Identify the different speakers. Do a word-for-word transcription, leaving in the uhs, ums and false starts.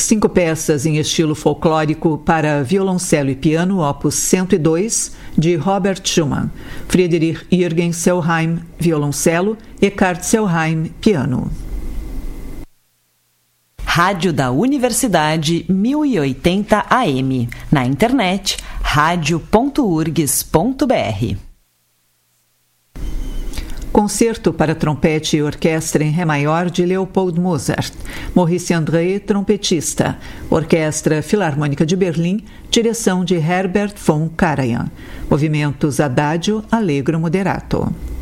Speaker 1: Cinco peças em estilo folclórico para violoncelo e piano, opus cento e dois, de Robert Schumann. Friedrich Jürgen Sellheim, violoncelo, Eckhard Sellheim, piano.
Speaker 2: Rádio da Universidade mil e oitenta A M. Na internet, radio ponto urgs ponto br.
Speaker 1: Concerto para trompete e orquestra em Ré maior de Leopold Mozart. Maurice André, trompetista. Orquestra Filarmônica de Berlim, direção de Herbert von Karajan. Movimentos Adagio, Allegro Moderato.